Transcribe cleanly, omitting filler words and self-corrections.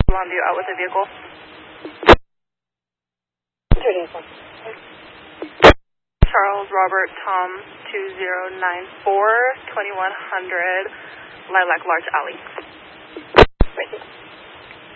Longview out with a vehicle. Charles Robert Tom 2094 2100 Lilac Larch Alley. Right.